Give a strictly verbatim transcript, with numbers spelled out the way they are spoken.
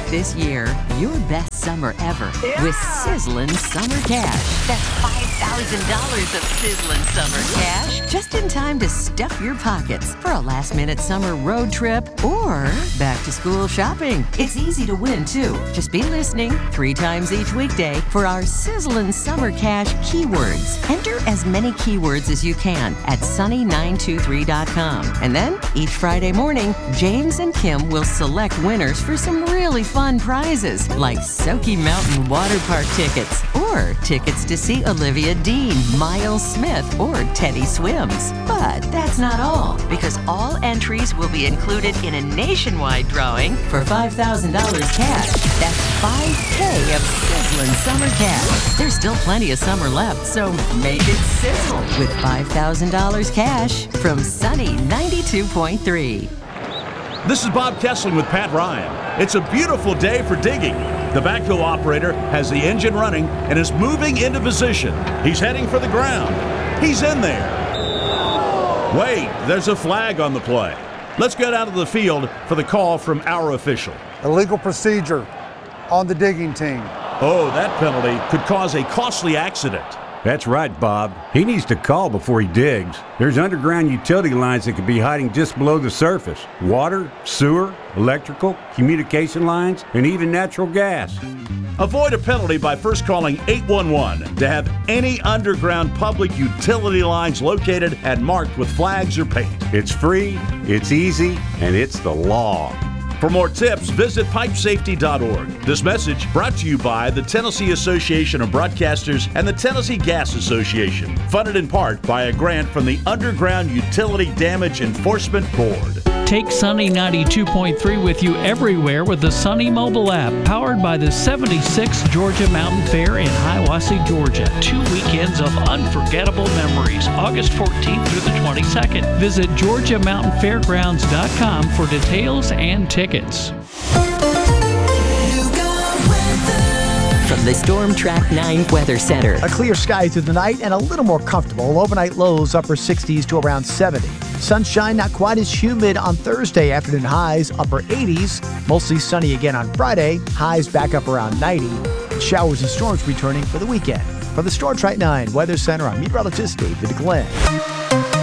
Make this year your best summer ever Yeah. with Sizzlin' Summer Cash. That's five thousand dollars of Sizzlin' Summer Cash just in time to stuff your pockets for a last-minute summer road trip or back-to-school shopping. It's easy to win, too. Just be listening three times each weekday for our Sizzlin' Summer Cash keywords. Enter as many keywords as you can at sunny nine two three dot com. And then, each Friday morning, James and Kim will select winners for some really fun prizes, like Soaky Mountain Water Park tickets, or tickets to see Olivia Dean, Miles Smith, or Teddy Swims. But that's not all, because all entries will be included in a nationwide drawing for five thousand dollars cash. That's five K of Sizzlin' Summer Cash. There's still plenty of summer left, so make it sizzle with five thousand dollars cash from Sunny ninety-two point three. This is Bob Kessling with Pat Ryan. It's a beautiful day for digging. The backhoe operator has the engine running and is moving into position. He's heading for the ground. He's in there. Wait, there's a flag on the play. Let's get out of the field for the call from our official. Illegal procedure on the digging team. Oh, that penalty could cause a costly accident. That's right, Bob. He needs to call before he digs. There's underground utility lines that could be hiding just below the surface. Water, sewer, electrical, communication lines, and even natural gas. Avoid a penalty by first calling eight one one to have any underground public utility lines located and marked with flags or paint. It's free, it's easy, and it's the law. For more tips, visit pipe safety dot org. This message brought to you by the Tennessee Association of Broadcasters and the Tennessee Gas Association, funded in part by a grant from the Underground Utility Damage Enforcement Board. Take Sunny ninety-two point three with you everywhere with the Sunny mobile app, powered by the seventy-sixth Georgia Mountain Fair in Hiawassee, Georgia. Two weekends of unforgettable memories, August fourteenth through the twenty-second. Visit georgia mountain fairgrounds dot com for details and tickets. From the Storm Track nine Weather Center. A clear sky through the night and a little more comfortable. Overnight lows upper sixties to around seventy. Sunshine not quite as humid on Thursday. Afternoon highs upper eighties. Mostly sunny again on Friday. Highs back up around ninety. Showers and storms returning for the weekend. For the Storm Track nine Weather Center, I'm meteorologist David Glenn.